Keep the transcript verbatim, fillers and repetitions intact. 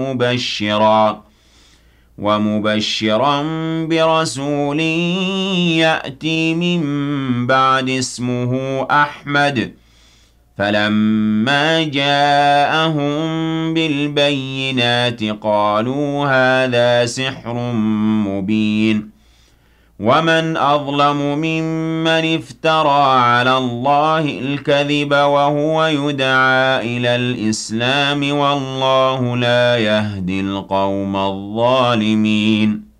مبشرا ومبشرا برسول يأتي من بعد اسمه أحمد فلما جاءهم بالبينات قالوا هذا سحر مبين ومن أظلم ممن افترى على الله الكذب وهو يدعى إلى الإسلام والله لا يهدي القوم الظالمين